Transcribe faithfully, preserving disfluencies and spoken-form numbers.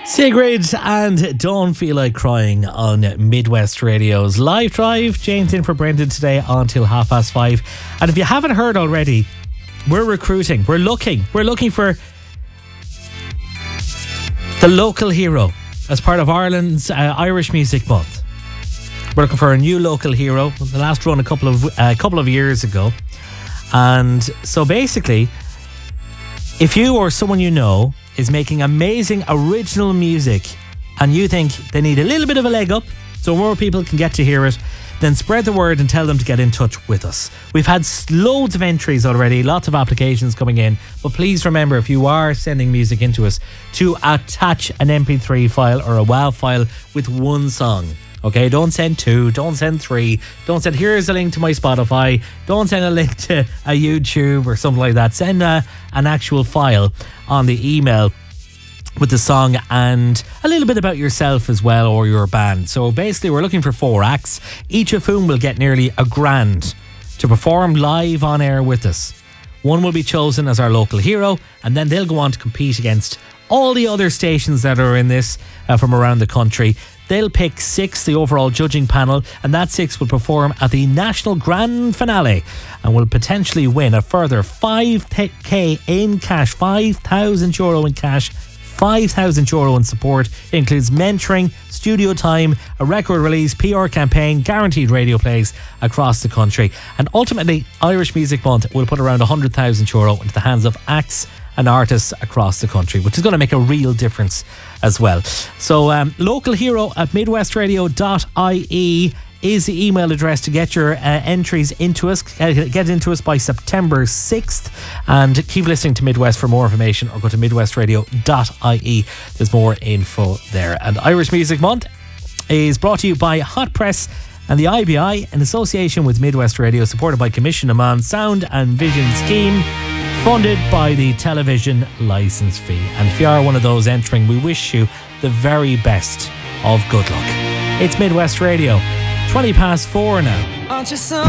Sigrid and Don't Feel Like Crying on Midwest Radio's Live Drive. Jane's in for Brendan today until half past five. And if you haven't heard already, we're recruiting, we're looking, we're looking for the local hero as part of Ireland's uh, Irish Music Month. We're looking for a new local hero. The last run a couple of a uh, couple of years ago. And so basically, if you or someone you know is making amazing original music and you think they need a little bit of a leg up so more people can get to hear it, then spread the word and tell them to get in touch with us. We've had loads of entries already, lots of applications coming in, but please remember, if you are sending music into us, to attach an M P three file or a WAV file with one song. Okay, don't send two, don't send three, don't send here's a link to my Spotify, don't send a link to a YouTube or something like that. Send a, an actual file on the email with the song and a little bit about yourself as well, or your band. So basically we're looking for four acts, each of whom will get nearly a grand to perform live on air with us. One will be chosen as our local hero, and then they'll go on to compete against all the other stations that are in this uh, from around the country. They'll pick six, the overall judging panel, and that six will perform at the National Grand Finale and will potentially win a further five K in cash, five thousand euro in cash, five thousand euro in support. It includes mentoring, studio time, a record release, P R campaign, guaranteed radio plays across the country. And ultimately, Irish Music Month will put around one hundred thousand euro into the hands of acts and artists across the country, which is going to make a real difference as well. So um, local hero at midwest radio dot I E is the email address to get your uh, entries into us. Get into us by September sixth, and keep listening to Midwest for more information, or go to midwest radio dot I E. There's more info there. And Irish Music Month is brought to you by Hot Press and the I B I in association with Midwest Radio, supported by Commission Amman Sound and Vision Scheme, funded by the television licence fee. And if you are one of those entering, we wish you the very best of good luck. It's Midwest Radio, twenty past four now.